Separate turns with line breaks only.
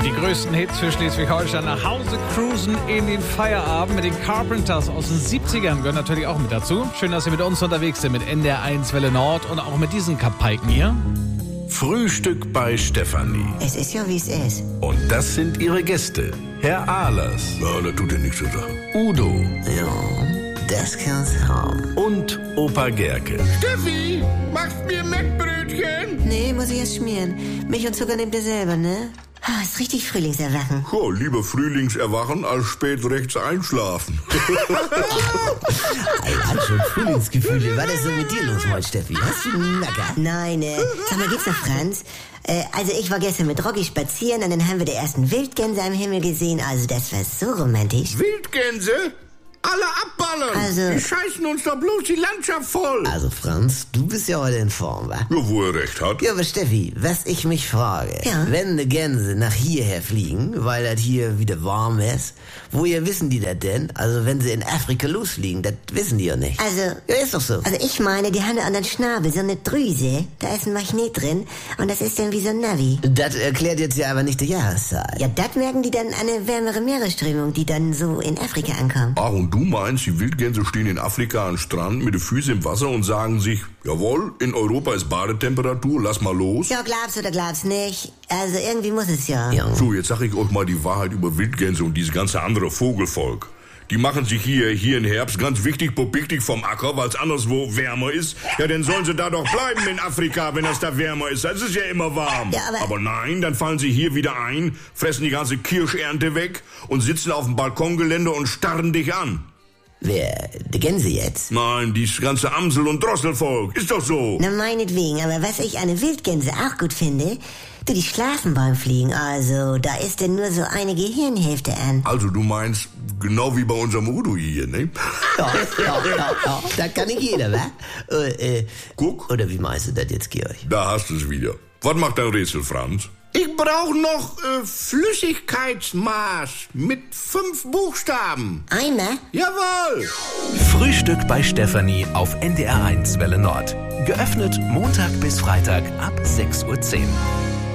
Die größten Hits für Schleswig-Holstein nach Hause cruisen in den Feierabend mit den Carpenters aus den 70ern gehören natürlich auch mit dazu. Schön, dass ihr mit uns unterwegs seid mit NDR 1 Welle Nord und auch mit diesen Kapaiken hier.
Frühstück bei Stefanie.
Es ist ja, wie es ist.
Und das sind ihre Gäste. Herr Ahlers.
Ja, das tut ja nichts zur Sache.
Udo.
Ja, das kann's haben.
Und Opa Gerke.
Steffi, machst mir Mettbrötchen?
Nee, muss ich erst schmieren. Milch und Zucker nehmt ihr selber, ne? Ah, ist richtig Frühlingserwachen.
Ja, lieber Frühlingserwachen als spät rechts einschlafen.
Hat schon Frühlingsgefühle. Was ist so mit dir los heute, Steffi? Hast du einen Nacker?
Nein, sag mal, geht's noch, Franz? Also ich war gestern mit Rocky spazieren und dann haben wir die ersten Wildgänse am Himmel gesehen. Also das war so romantisch.
Wildgänse? Alle abballern.
Also-
Die scheißen uns doch bloß die Landschaft voll.
Also Franz, du bist ja heute in Form, wa?
Ja, wo er recht hat.
Ja, aber Steffi, was ich mich frage,
Ja?
wenn die Gänse nach hierher fliegen, weil das hier wieder warm ist, woher wissen die das denn? Also wenn sie in Afrika losfliegen, das wissen die ja nicht.
Also,
Ja, ist doch so.
also ich meine, die haben da an den Schnabel so eine Drüse. Da ist ein Magnet drin und das ist dann wie so ein Navi.
Das erklärt jetzt ja aber nicht die Jahreszeit.
Ja, das merken die dann an eine wärmere Meeresströmung, die dann so in Afrika ankommt.
Ach, und du meinst, die Wildgänse stehen in Afrika am Strand mit den Füßen im Wasser und sagen sich, jawohl, in Europa ist Badetemperatur, lass mal los.
Ja, glaubst oder glaubst nicht? Also irgendwie muss es ja.
Ja.
So, jetzt sag ich euch mal die Wahrheit über Wildgänse und dieses ganze andere Vogelvolk. Die machen sich hier im Herbst ganz wichtig, popiktig vom Acker, weil es anderswo wärmer ist. Ja, dann sollen sie da doch bleiben in Afrika, wenn es da wärmer ist. Es ist ja immer warm.
Ja, aber
nein, dann fallen sie hier wieder ein, fressen die ganze Kirschernte weg und sitzen auf dem Balkongelände und starren dich an.
Wer? Die Gänse jetzt?
Nein, dieses ganze Amsel- und Drosselvolk. Ist doch so.
Na meinetwegen, aber was ich an den Wildgänse auch gut finde, die schlafen beim Fliegen, also da ist denn nur so eine Gehirnhälfte an.
Also du meinst, genau wie bei unserem Udo hier, ne?
Ja. Das kann nicht jeder, wa?
Guck,
Oder wie meinst du das jetzt, Georg?
da hast du es wieder. Was macht dein Rätsel, Franz? Ich brauche noch Flüssigkeitsmaß mit 5 Buchstaben.
Eimer?
Jawohl!
Frühstück bei Stefanie auf NDR 1 Welle Nord. Geöffnet Montag bis Freitag ab 6:10 Uhr.